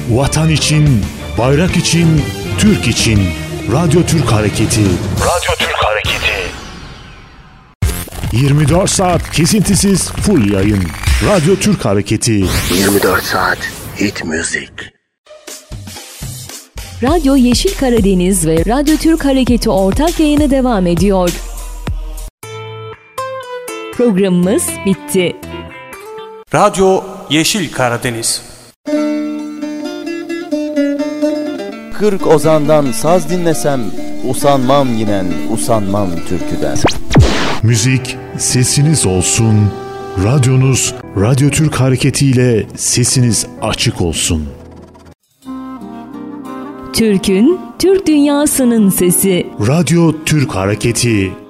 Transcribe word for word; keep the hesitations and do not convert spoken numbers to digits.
Vatan için, bayrak için, Türk için. Radyo Türk Hareketi. Radyo Türk Hareketi. yirmi dört saat kesintisiz full yayın. Radyo Türk Hareketi. yirmi dört saat hit müzik. Radyo Yeşil Karadeniz ve Radyo Türk Hareketi ortak yayını devam ediyor. Programımız bitti. Radyo Yeşil Karadeniz. Kırk ozandan saz dinlesem, usanmam yinen, usanmam türküden. Müzik sesiniz olsun. Radyonuz Radyo Türk Hareketi ile sesiniz açık olsun. Türk'ün, Türk dünyasının sesi. Radyo Türk Hareketi.